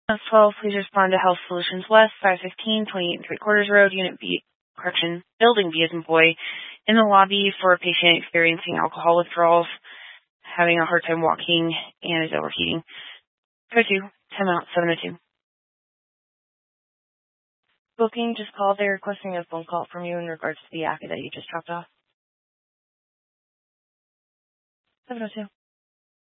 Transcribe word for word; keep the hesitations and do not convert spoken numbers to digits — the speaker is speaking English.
twelve, please respond to Health Solutions West, five fifteen, twenty-eight and three quarters Road, Unit B, correction, Building B as in boy, in the lobby for a patient experiencing alcohol withdrawals, having a hard time walking, and is overheating. Go to ten out, seven oh two. Booking, just called. They're requesting a phone call from you in regards to the A C A that you just dropped off. seven oh two.